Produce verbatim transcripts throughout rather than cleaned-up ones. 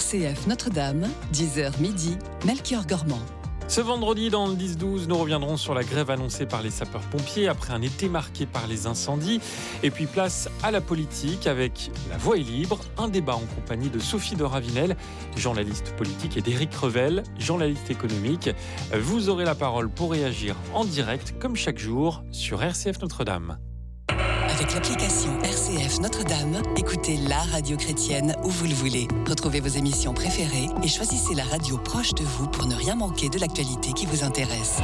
C F Notre-Dame, dix heures midi, Melchior Gormand. Ce vendredi, dans le dix douze, nous reviendrons sur la grève annoncée par les sapeurs-pompiers après un été marqué par les incendies. Et puis place à la politique avec La Voix est libre, un débat en compagnie de Sophie de Ravinel, journaliste politique, et d'Éric Revel, journaliste économique. Vous aurez la parole pour réagir en direct, comme chaque jour, sur R C F Notre-Dame. Avec l'application R C F Notre-Dame, écoutez la radio chrétienne où vous le voulez. Retrouvez vos émissions préférées et choisissez la radio proche de vous pour ne rien manquer de l'actualité qui vous intéresse.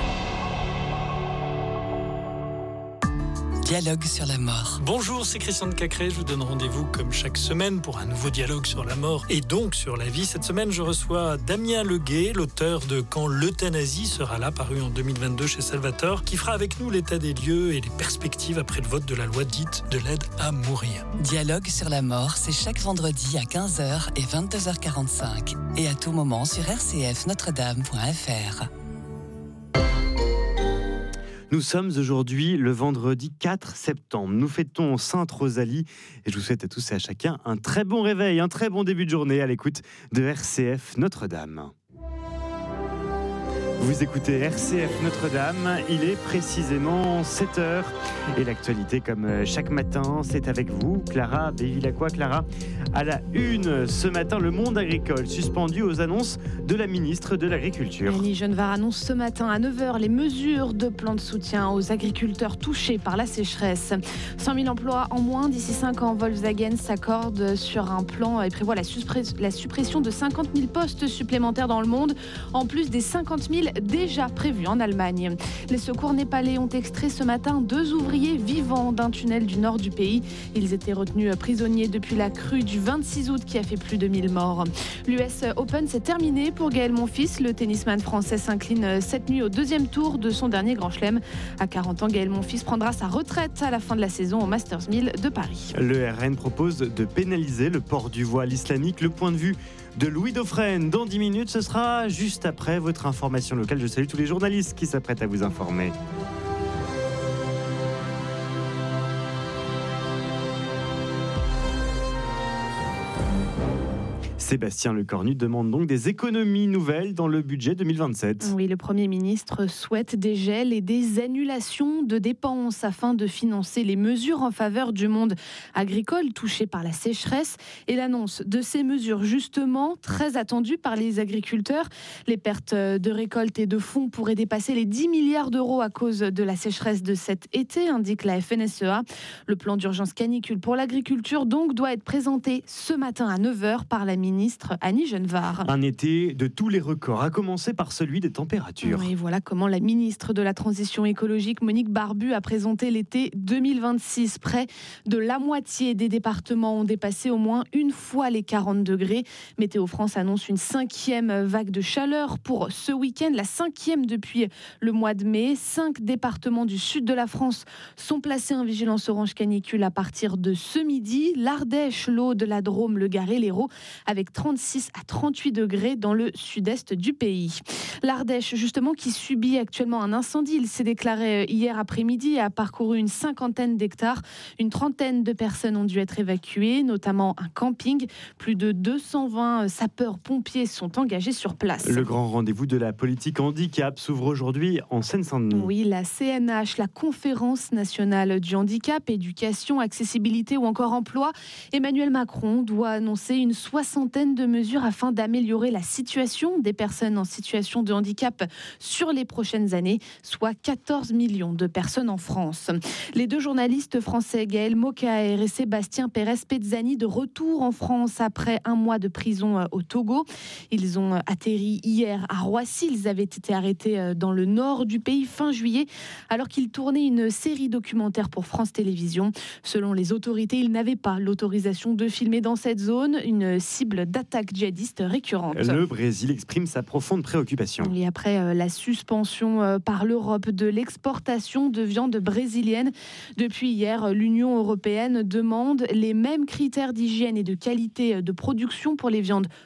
Dialogue sur la mort. Bonjour, c'est Christian de Cacré. Je vous donne rendez-vous comme chaque semaine pour un nouveau dialogue sur la mort et donc sur la vie. Cette semaine, je reçois Damien Leguet, l'auteur de Quand l'euthanasie sera là, paru en deux mille vingt-deux chez Salvator, qui fera avec nous l'état des lieux et les perspectives après le vote de la loi dite de l'aide à mourir. Dialogue sur la mort, c'est chaque vendredi à quinze heures et vingt-deux heures quarante-cinq et à tout moment sur r c f notre dame point f r. Nous sommes aujourd'hui le vendredi quatre septembre. Nous fêtons Sainte Rosalie et je vous souhaite à tous et à chacun un très bon réveil, un très bon début de journée à l'écoute de R C F Notre-Dame. Vous écoutez R C F Notre-Dame, il est précisément sept heures et l'actualité comme chaque matin, c'est avec vous, Clara Bévilacqua. Clara, à la une ce matin, le monde agricole suspendu aux annonces de la ministre de l'Agriculture. Annie Genevard annonce ce matin à neuf heures les mesures de plan de soutien aux agriculteurs touchés par la sécheresse. cent mille emplois en moins d'ici cinq ans. Volkswagen s'accorde sur un plan et prévoit la, suspre- la suppression de cinquante mille postes supplémentaires dans le monde, en plus des cinquante mille déjà prévus en Allemagne. Les secours népalais ont extrait ce matin deux ouvriers vivants d'un tunnel du nord du pays. Ils étaient retenus prisonniers depuis la crue du vingt-six août qui a fait plus de mille morts. L'U S Open s'est terminé pour Gaël Monfils. Le tennisman français s'incline cette nuit au deuxième tour de son dernier Grand Chelem. À quarante ans, Gaël Monfils prendra sa retraite à la fin de la saison au Masters mille de Paris. Le R N propose de pénaliser le port du voile islamique. Le point de vue de Louis Dauphren dans dix minutes, ce sera juste après votre information locale. Je salue tous les journalistes qui s'apprêtent à vous informer. Sébastien Lecornu demande donc des économies nouvelles dans le budget deux mille vingt-sept. Oui, le Premier ministre souhaite des gels et des annulations de dépenses afin de financer les mesures en faveur du monde agricole touché par la sécheresse. Et l'annonce de ces mesures, justement, très attendues par les agriculteurs. Les pertes de récolte et de fonds pourraient dépasser les dix milliards d'euros à cause de la sécheresse de cet été, indique la F N S E A. Le plan d'urgence canicule pour l'agriculture, donc, doit être présenté ce matin à neuf heures par la ministre Annie Genevard. Un été de tous les records, à commencer par celui des températures. Et voilà comment la ministre de la Transition écologique, Monique Barbu, a présenté l'été deux mille vingt-six. Près de la moitié des départements ont dépassé au moins une fois les quarante degrés. Météo France annonce une cinquième vague de chaleur pour ce week-end, la cinquième depuis le mois de mai. Cinq départements du sud de la France sont placés en vigilance orange canicule à partir de ce midi. L'Ardèche, l'Aude, la Drôme, le Gard et l'Hérault, avec trente-six à trente-huit degrés dans le sud-est du pays. L'Ardèche, justement, qui subit actuellement un incendie. Il s'est déclaré hier après-midi et a parcouru une cinquantaine d'hectares. Une trentaine de personnes ont dû être évacuées, notamment un camping. Plus de deux cent vingt sapeurs-pompiers sont engagés sur place. Le grand rendez-vous de la politique handicap s'ouvre aujourd'hui en Seine-Saint-Denis. Oui, la C N H, la Conférence nationale du handicap, éducation, accessibilité ou encore emploi. Emmanuel Macron doit annoncer une soixantaine de mesures afin d'améliorer la situation des personnes en situation de handicap sur les prochaines années, soit quatorze millions de personnes en France. Les deux journalistes français Gaël Mokaer et Sébastien Pérez-Pezzani de retour en France après un mois de prison au Togo. Ils ont atterri hier à Roissy. Ils avaient été arrêtés dans le nord du pays fin juillet alors qu'ils tournaient une série documentaire pour France Télévisions. Selon les autorités, ils n'avaient pas l'autorisation de filmer dans cette zone, une cible d'attaques djihadistes récurrentes. Le Brésil exprime sa profonde préoccupation. Et après euh, la suspension euh, par l'Europe de l'exportation de viande brésilienne, depuis hier, l'Union européenne demande les mêmes critères d'hygiène et de qualité de production pour les viandes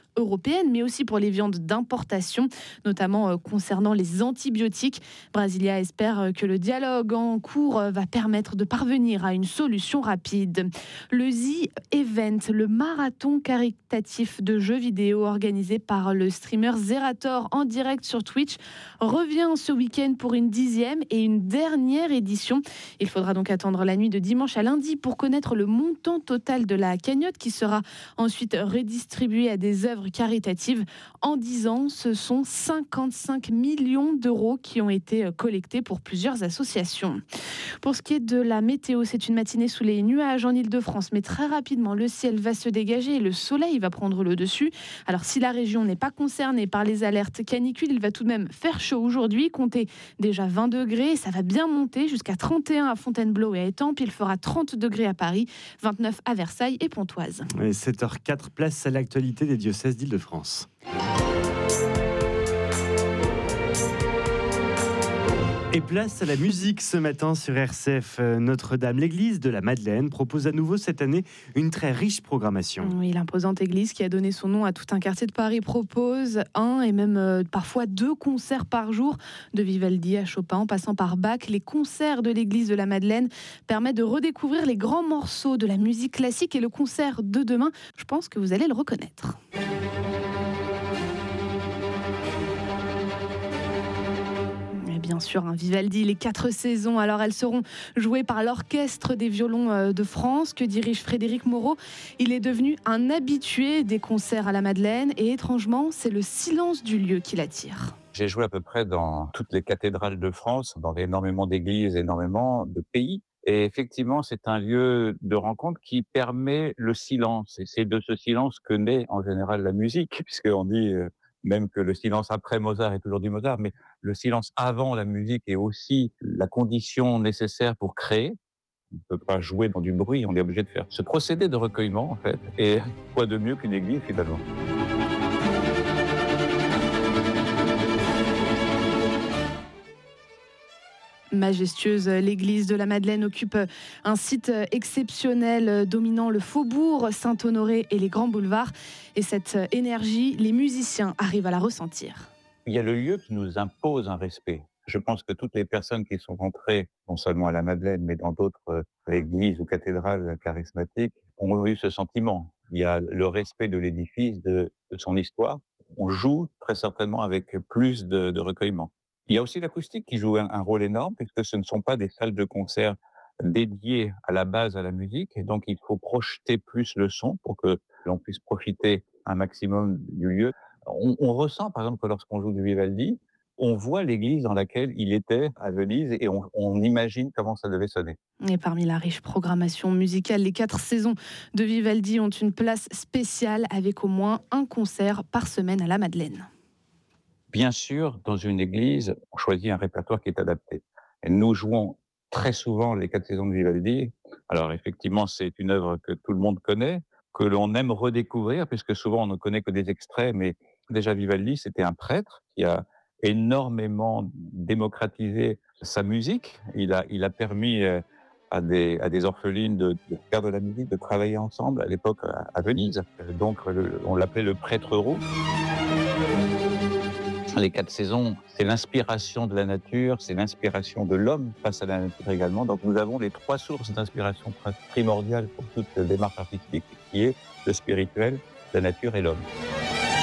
européenne, mais aussi pour les viandes d'importation, notamment concernant les antibiotiques. Brasilia espère que le dialogue en cours va permettre de parvenir à une solution rapide. Le The Event, le marathon caritatif de jeux vidéo organisé par le streamer Zerator en direct sur Twitch, revient ce week-end pour une dixième et une dernière édition. Il faudra donc attendre la nuit de dimanche à lundi pour connaître le montant total de la cagnotte qui sera ensuite redistribuée à des œuvres caritatives. En dix ans, ce sont cinquante-cinq millions d'euros qui ont été collectés pour plusieurs associations. Pour ce qui est de la météo, c'est une matinée sous les nuages en Ile-de-France, mais très rapidement, le ciel va se dégager et le soleil va prendre le dessus. Alors, si la région n'est pas concernée par les alertes canicules, il va tout de même faire chaud aujourd'hui, comptez déjà vingt degrés, ça va bien monter jusqu'à trente et un à Fontainebleau et à Étampes, il fera trente degrés à Paris, vingt-neuf à Versailles et Pontoise. Et sept heures quatre, place à l'actualité des diocèses d'Île-de-France. Et place à la musique ce matin sur R C F Notre-Dame. L'église de la Madeleine propose à nouveau cette année une très riche programmation. Oui, l'imposante église qui a donné son nom à tout un quartier de Paris propose un et même euh, parfois deux concerts par jour, de Vivaldi à Chopin en passant par Bach. Les concerts de l'église de la Madeleine permettent de redécouvrir les grands morceaux de la musique classique, et le concert de demain, je pense que vous allez le reconnaître. Bien sûr, un Vivaldi, les quatre saisons. Alors, elles seront jouées par l'Orchestre des violons de France que dirige Frédéric Moreau. Il est devenu un habitué des concerts à la Madeleine et étrangement, c'est le silence du lieu qui l'attire. J'ai joué à peu près dans toutes les cathédrales de France, dans énormément d'églises, énormément de pays. Et effectivement, c'est un lieu de rencontre qui permet le silence. Et c'est de ce silence que naît en général la musique, puisqu'on dit euh, même que le silence après Mozart est toujours du Mozart, mais le silence avant la musique est aussi la condition nécessaire pour créer. On ne peut pas jouer dans du bruit, on est obligé de faire ce procédé de recueillement, en fait. Et quoi de mieux qu'une église, finalement ? Majestueuse, l'église de la Madeleine occupe un site exceptionnel dominant le faubourg Saint-Honoré et les grands boulevards. Et cette énergie, les musiciens arrivent à la ressentir. Il y a le lieu qui nous impose un respect. Je pense que toutes les personnes qui sont entrées, non seulement à la Madeleine, mais dans d'autres églises ou cathédrales charismatiques, ont eu ce sentiment. Il y a le respect de l'édifice, de, de son histoire. On joue très certainement avec plus de, de recueillement. Il y a aussi l'acoustique qui joue un, un rôle énorme, puisque ce ne sont pas des salles de concert dédiées à la base à la musique, et donc il faut projeter plus le son pour que l'on puisse profiter un maximum du lieu. On, on ressent, par exemple, que lorsqu'on joue du Vivaldi, on voit l'église dans laquelle il était à Venise et on, on imagine comment ça devait sonner. Et parmi la riche programmation musicale, les quatre saisons de Vivaldi ont une place spéciale avec au moins un concert par semaine à la Madeleine. Bien sûr, dans une église, on choisit un répertoire qui est adapté. Et nous jouons très souvent les quatre saisons de Vivaldi. Alors effectivement, c'est une œuvre que tout le monde connaît, que l'on aime redécouvrir, puisque souvent on ne connaît que des extraits, mais déjà Vivaldi, c'était un prêtre qui a énormément démocratisé sa musique. Il a, il a permis à des, à des orphelines de, de faire de la musique, de travailler ensemble à l'époque à, à Venise. Donc le, on l'appelait le prêtre roux. Les quatre saisons, c'est l'inspiration de la nature, c'est l'inspiration de l'homme face à la nature également. Donc nous avons les trois sources d'inspiration primordiales pour toute démarche artistique, qui est le spirituel, la nature et l'homme.